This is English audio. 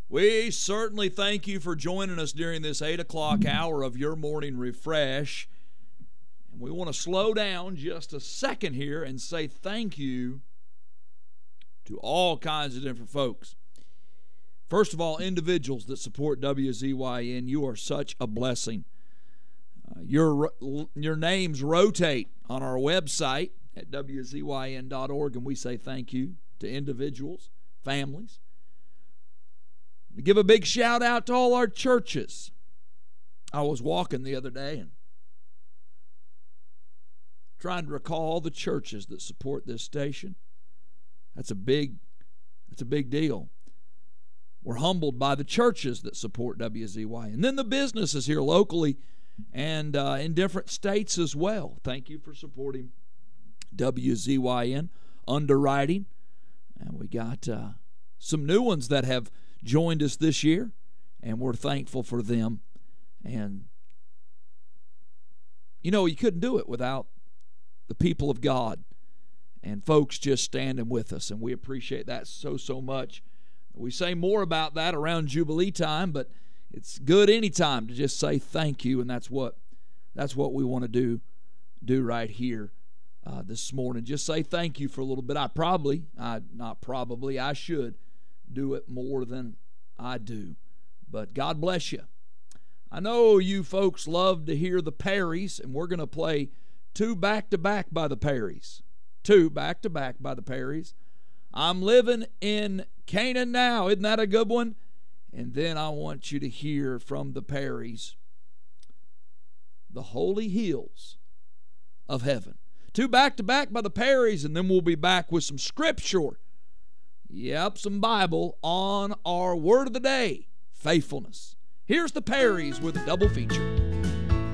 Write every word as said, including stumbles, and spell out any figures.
We certainly thank you for joining us during this eight o'clock hour of your morning refresh. And we want to slow down just a second here and say thank you to all kinds of different folks. First of all, individuals that support W Z Y N, you are such a blessing. Uh, your, your names rotate on our website at W Z Y N dot org, and we say thank you to individuals, families. To give a big shout out to all our churches. I was walking the other day and trying to recall all the churches that support this station. That's a big, that's a big deal. We're humbled by the churches that support W Z Y N. And then the businesses here locally and uh, in different states as well. Thank you for supporting W Z Y N. Underwriting. And we got uh, some new ones that have joined us this year, and we're thankful for them. And you know, you couldn't do it without the people of God and folks just standing with us, and we appreciate that so so much. We say more about that around Jubilee time, but it's good anytime to just say thank you, and that's what that's what we want to do do right here uh, this morning. Just say thank you for a little bit. I probably, I not probably, I should do it more than I do. But God bless you. I know you folks love to hear the Perrys, and we're going to play two back-to-back by the Perrys. Two back-to-back by the Perrys. I'm living in Canaan now. Isn't that a good one? And then I want you to hear from the Perrys, The Holy Hills of Heaven. Two back-to-back by the Perrys, and then we'll be back with some scripture. Yep, some Bible on our word of the day, faithfulness. Here's the Perrys with a double feature.